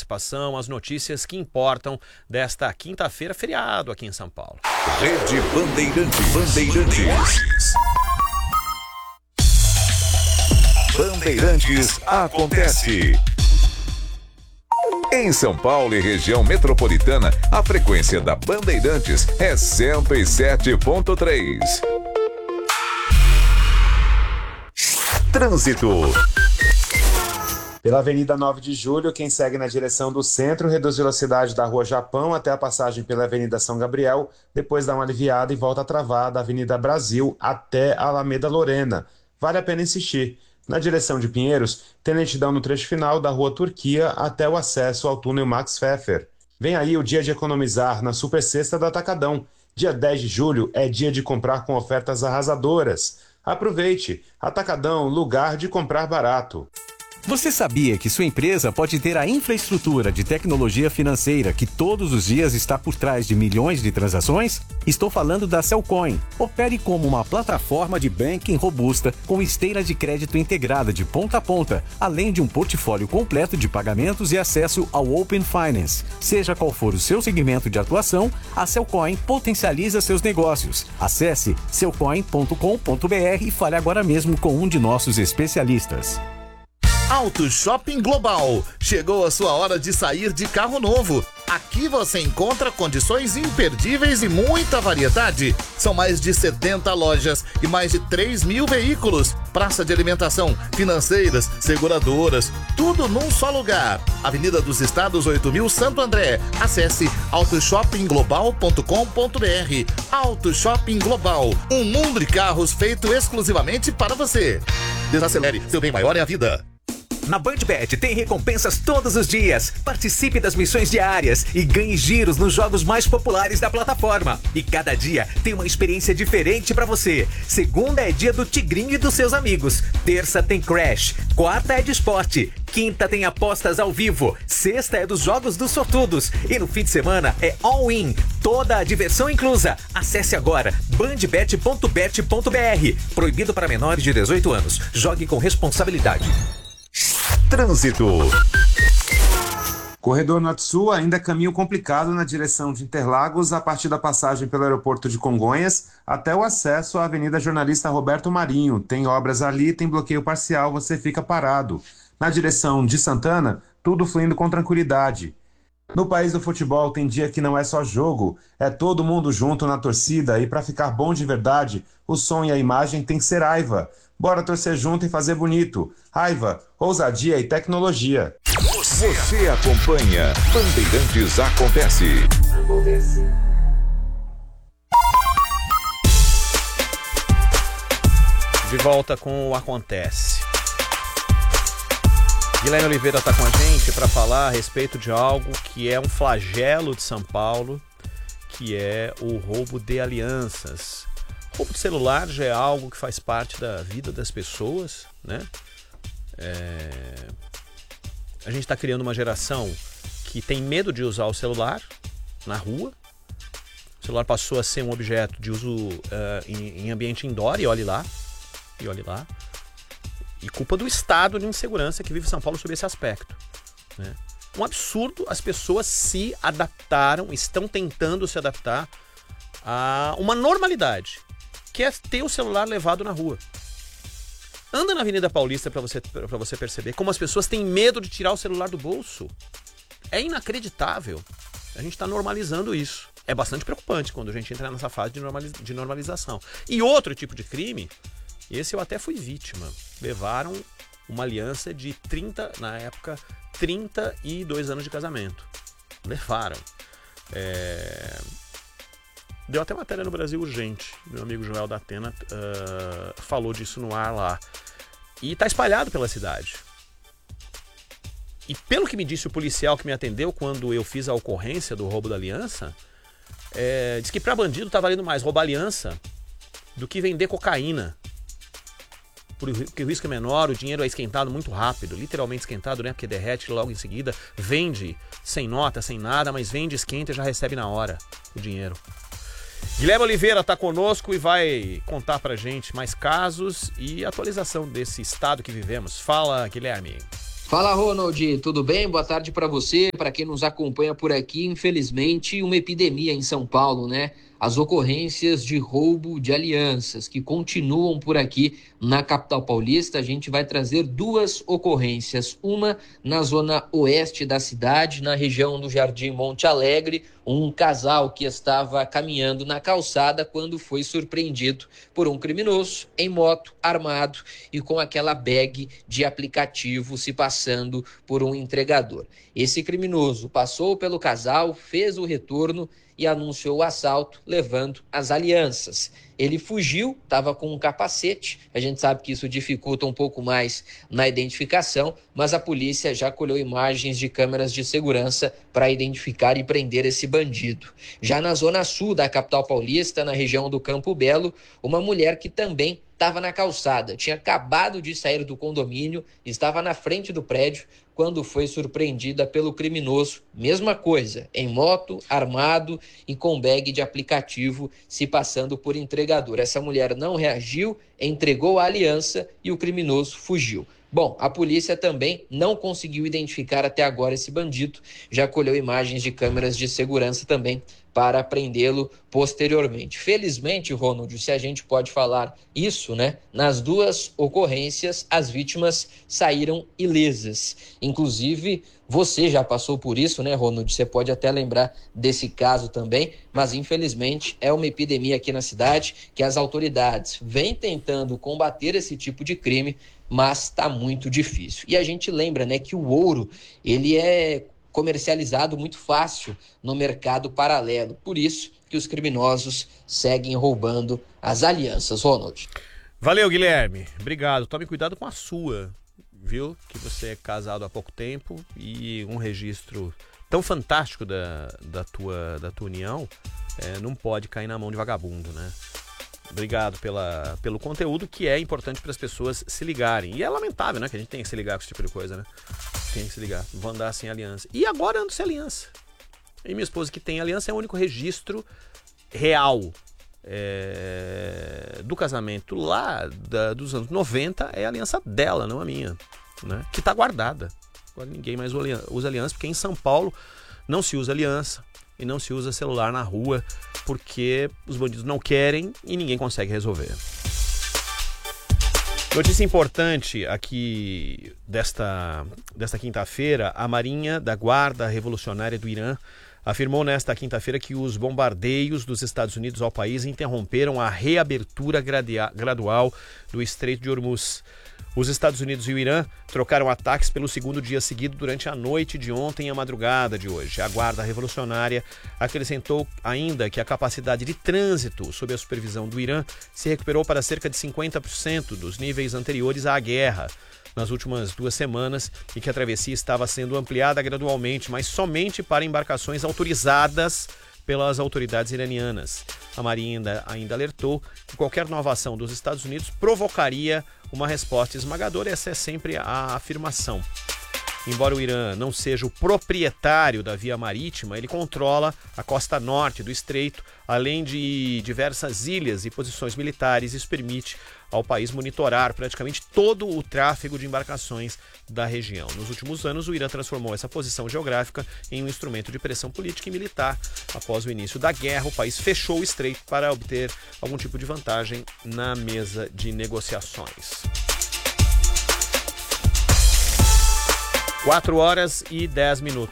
participação, as notícias que importam desta quinta-feira, feriado aqui em São Paulo. Rede Bandeirantes. Bandeirantes acontece. Em São Paulo e região metropolitana, a frequência da Bandeirantes é 107.3. Trânsito. Pela Avenida 9 de Julho, quem segue na direção do centro reduz velocidade da Rua Japão até a passagem pela Avenida São Gabriel, depois dá uma aliviada e volta a travar da Avenida Brasil até a Alameda Lorena. Vale a pena insistir. Na direção de Pinheiros, tem lentidão no trecho final da Rua Turquia até o acesso ao túnel Max Pfeffer. Vem aí o dia de economizar na Super Sexta do Atacadão. Dia 10 de julho é dia de comprar com ofertas arrasadoras. Aproveite! Atacadão, lugar de comprar barato. Você sabia que sua empresa pode ter a infraestrutura de tecnologia financeira que todos os dias está por trás de milhões de transações? Estou falando da Cellcoin. Opere como uma plataforma de banking robusta com esteira de crédito integrada de ponta a ponta, além de um portfólio completo de pagamentos e acesso ao Open Finance. Seja qual for o seu segmento de atuação, a Cellcoin potencializa seus negócios. Acesse cellcoin.com.br e fale agora mesmo com um de nossos especialistas. Auto Shopping Global. Chegou a sua hora de sair de carro novo. Aqui você encontra condições imperdíveis e muita variedade. São mais de 70 lojas e mais de 3.000 veículos. Praça de alimentação, financeiras, seguradoras, tudo num só lugar. Avenida dos Estados 8.000 Santo André. Acesse autoshoppingglobal.com.br. Auto Shopping Global. Um mundo de carros feito exclusivamente para você. Desacelere, seu bem maior é a vida. Na BandBet tem recompensas todos os dias. Participe das missões diárias e ganhe giros nos jogos mais populares da plataforma. E cada dia tem uma experiência diferente pra você. Segunda é dia do Tigrinho e dos seus amigos. Terça tem Crash. Quarta é de esporte. Quinta tem apostas ao vivo. Sexta é dos jogos dos sortudos. E no fim de semana é all-in. Toda a diversão inclusa. Acesse agora bandbet.bet.br. Proibido para menores de 18 anos. Jogue com responsabilidade. Trânsito. Corredor Norte-Sul ainda caminho complicado na direção de Interlagos a partir da passagem pelo aeroporto de Congonhas até o acesso à Avenida Jornalista Roberto Marinho. Tem obras ali, tem bloqueio parcial, você fica parado. Na direção de Santana, tudo fluindo com tranquilidade. No país do futebol tem dia que não é só jogo, é todo mundo junto na torcida e para ficar bom de verdade, o som e a imagem tem que ser Aiva. Bora torcer junto e fazer bonito. Aiva, ousadia e tecnologia. Você acompanha Bandeirantes Acontece. De volta com o Acontece. Guilherme Oliveira está com a gente para falar a respeito de algo que é um flagelo de São Paulo, que é o roubo de alianças. Roubo de celular já é algo que faz parte da vida das pessoas, né? A gente está criando uma geração que tem medo de usar o celular na rua. O celular passou a ser um objeto de uso em ambiente indoor, e olhe lá. E culpa do estado de insegurança que vive São Paulo sobre esse aspecto, né? Um absurdo, as pessoas se adaptaram, estão tentando se adaptar a uma normalidade, que é ter o celular levado na rua. Anda na Avenida Paulista para você perceber como as pessoas têm medo de tirar o celular do bolso. É inacreditável. A gente está normalizando isso. É bastante preocupante quando a gente entra nessa fase de normalização. E outro tipo de crime, esse eu até fui vítima. Levaram uma aliança de 32 anos de casamento. Levaram. Deu até matéria no Brasil Urgente. Meu amigo Joel da Atena falou disso no ar lá. E está espalhado pela cidade. E pelo que me disse o policial que me atendeu quando eu fiz a ocorrência do roubo da aliança, diz que para bandido tá valendo mais roubar aliança do que vender cocaína. Porque o risco é menor, o dinheiro é esquentado muito rápido, literalmente esquentado, né? Porque derrete logo em seguida, vende sem nota, sem nada, mas vende, esquenta e já recebe na hora o dinheiro. Guilherme Oliveira está conosco e vai contar pra gente mais casos e atualização desse estado que vivemos. Fala, Guilherme. Fala, Ronald, tudo bem? Boa tarde para você, para quem nos acompanha por aqui. Infelizmente, uma epidemia em São Paulo, né? As ocorrências de roubo de alianças que continuam por aqui na capital paulista. A gente vai trazer 2 ocorrências. Uma na zona oeste da cidade, na região do Jardim Monte Alegre. Um casal que estava caminhando na calçada quando foi surpreendido por um criminoso em moto, armado e com aquela bag de aplicativo se passando por um entregador. Esse criminoso passou pelo casal, fez o retorno e anunciou o assalto, levando as alianças. Ele fugiu, estava com um capacete, a gente sabe que isso dificulta um pouco mais na identificação, mas a polícia já colheu imagens de câmeras de segurança para identificar e prender esse bandido. Já na zona sul da capital paulista, na região do Campo Belo, uma mulher que também estava na calçada, tinha acabado de sair do condomínio, estava na frente do prédio, quando foi surpreendida pelo criminoso. Mesma coisa, em moto, armado e com bag de aplicativo se passando por entregador. Essa mulher não reagiu, entregou a aliança e o criminoso fugiu. Bom, a polícia também não conseguiu identificar até agora esse bandido, já colheu imagens de câmeras de segurança também para prendê-lo posteriormente. Felizmente, Ronald, se a gente pode falar isso, né? Nas 2 ocorrências, as vítimas saíram ilesas. Inclusive, você já passou por isso, né, Ronald? Você pode até lembrar desse caso também, mas infelizmente é uma epidemia aqui na cidade que as autoridades vêm tentando combater esse tipo de crime, mas está muito difícil. E a gente lembra, né, que o ouro, ele é comercializado muito fácil no mercado paralelo. Por isso que os criminosos seguem roubando as alianças, Ronald. Valeu, Guilherme. Obrigado. Tome cuidado com a sua, viu? Que você é casado há pouco tempo e um registro tão fantástico da tua união não pode cair na mão de vagabundo, né? Obrigado pelo conteúdo, que é importante para as pessoas se ligarem. E é lamentável, né, que a gente tenha que se ligar com esse tipo de coisa, né? Tem que se ligar. Vou andar sem aliança. E agora ando sem aliança. E minha esposa, que tem aliança, é o único registro real do casamento lá dos anos 90, é a aliança dela, não a minha, né? Que está guardada. Agora ninguém mais usa aliança, porque em São Paulo não se usa aliança e não se usa celular na rua, porque os bandidos não querem e ninguém consegue resolver. Notícia importante aqui desta quinta-feira: a Marinha da Guarda Revolucionária do Irã afirmou nesta quinta-feira que os bombardeios dos Estados Unidos ao país interromperam a reabertura gradual do Estreito de Hormuz. Os Estados Unidos e o Irã trocaram ataques pelo 2º dia seguido durante a noite de ontem e a madrugada de hoje. A Guarda Revolucionária acrescentou ainda que a capacidade de trânsito sob a supervisão do Irã se recuperou para cerca de 50% dos níveis anteriores à guerra nas últimas 2 semanas e que a travessia estava sendo ampliada gradualmente, mas somente para embarcações autorizadas pelas autoridades iranianas. A Marinha ainda alertou que qualquer nova ação dos Estados Unidos provocaria uma resposta esmagadora. Essa é sempre a afirmação. Embora o Irã não seja o proprietário da via marítima, ele controla a costa norte do estreito, além de diversas ilhas e posições militares. Isso permite ao país monitorar praticamente todo o tráfego de embarcações da região. Nos últimos anos, o Irã transformou essa posição geográfica em um instrumento de pressão política e militar. Após o início da guerra, o país fechou o estreito para obter algum tipo de vantagem na mesa de negociações. 4h10.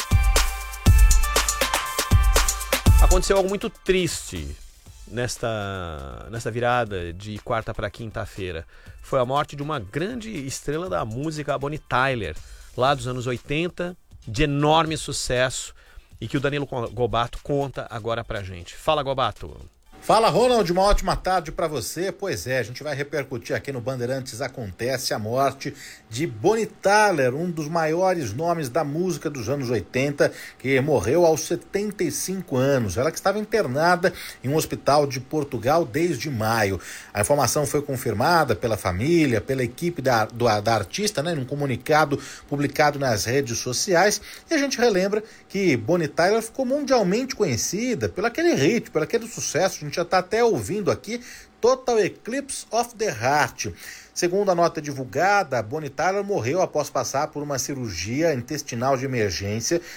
Aconteceu algo muito triste nesta virada de quarta para quinta-feira. Foi a morte de uma grande estrela da música, a Bonnie Tyler, lá dos anos 80, de enorme sucesso, e que o Danilo Gobato conta agora pra gente. Fala, Gobato. Fala, Ronald, uma ótima tarde para você. Pois é, a gente vai repercutir aqui no Bandeirantes Acontece a morte de Bonnie Tyler, um dos maiores nomes da música dos anos 80, que morreu aos 75 anos. Ela que estava internada em um hospital de Portugal desde maio. A informação foi confirmada pela família, pela equipe da artista, né, num comunicado publicado nas redes sociais. E a gente relembra que Bonnie Tyler ficou mundialmente conhecida pelo aquele hit, pelo aquele sucesso de gente já está até ouvindo aqui Total Eclipse of the Heart. Segundo a nota divulgada, Bonnie Tyler morreu após passar por uma cirurgia intestinal de emergência